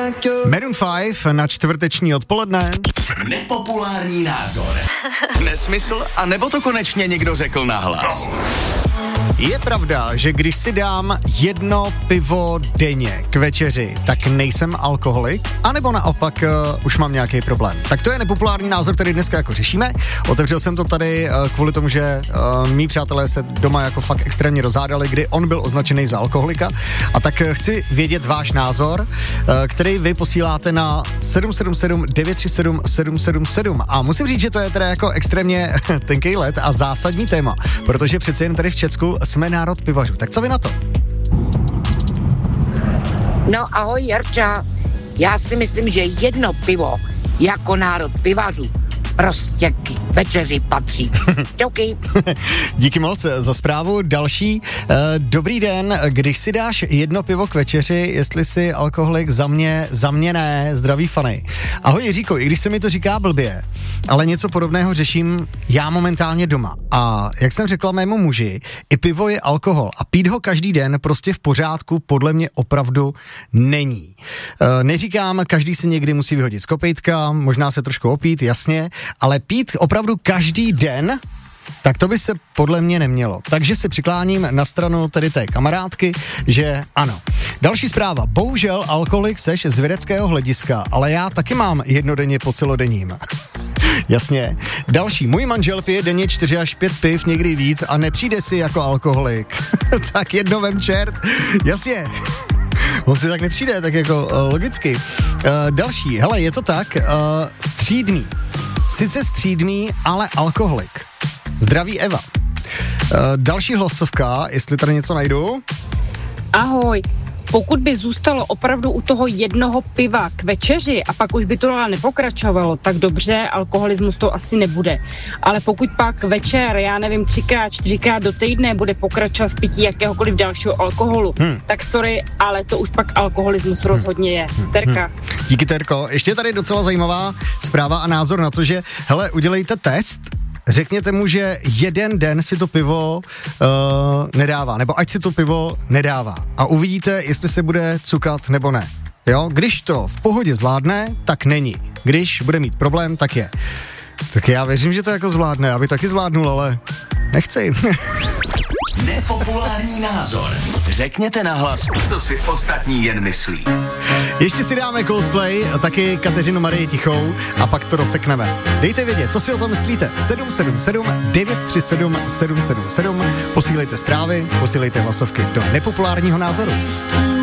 Maroon 5 na čtvrteční odpoledne. Nepopulární názor. Nesmysl, a nebo to konečně někdo řekl nahlas? Je pravda, že když si dám jedno pivo denně k večeři, tak nejsem alkoholik, anebo naopak už mám nějaký problém. Tak to je nepopulární názor, který dneska jako řešíme. Otevřel jsem to tady kvůli tomu, že mý přátelé se doma jako fakt extrémně rozhádali, kdy on byl označený za alkoholika. A tak chci vědět váš názor, který vy posíláte na 777 937 777. A musím říct, že to je teda jako extrémně tenký led a zásadní téma, protože přece jen tady v Česku jsme národ pivařů. Tak co vy na to? No ahoj Jarča, já si myslím, že jedno pivo jako národ pivařů prostě k večeři patří. Čauky. Díky moc za zprávu. Další. Dobrý den, když si dáš jedno pivo k večeři, jestli jsi alkoholik, za mě ne, zdraví fany. Ahoj Jiříko, i když se mi to říká blbě, ale něco podobného řeším já momentálně doma. A jak jsem řekla mému muži, i pivo je alkohol a pít ho každý den prostě v pořádku podle mě opravdu není. Neříkám, každý si někdy musí vyhodit z kopejtka, možná se trošku opít, jasně, ale pít opravdu každý den, tak to by se podle mě nemělo. Takže se přikláním na stranu tedy té kamarádky, že ano. Další zpráva. Bohužel alkoholik seš z vědeckého hlediska, ale já taky mám jednodenně po celodenním. Jasně. Další. Můj manžel pije denně 4 až 5 piv, někdy víc a nepřijde si jako alkoholik. Tak jedno vem čert. Jasně. On si tak nepřijde, tak jako logicky. Další. Hele, je to tak. Střídmý. Sice střídmý, ale alkoholik. Zdraví Eva. Další hlasovka, jestli tady něco najdu. Ahoj. Pokud by zůstalo opravdu u toho jednoho piva k večeři a pak už by to ale nepokračovalo, tak dobře, alkoholismus to asi nebude. Ale pokud pak večer, já nevím, 3x, 4x do týdne bude pokračovat v pití jakéhokoliv dalšího alkoholu, tak sorry, ale to už pak alkoholismus rozhodně je. Terka. Díky, Terko. Ještě tady docela zajímavá zpráva a názor na to, že hele, udělejte test, řekněte mu, že jeden den si to pivo nedává, nebo ať si to pivo nedává a uvidíte, jestli se bude cukat nebo ne. Jo, když to v pohodě zvládne, tak není. Když bude mít problém, tak je. Tak já věřím, že to jako zvládne, aby taky zvládnul, ale nechci. Nepopulární názor. Řekněte nahlas, co si ostatní jen myslí. Ještě si dáme Coldplay a taky Kateřinu Marii Tichou a pak to rozsekneme. Dejte vědět, co si o tom myslíte. 777 937 777. Posílejte zprávy, posílejte hlasovky do nepopulárního názoru.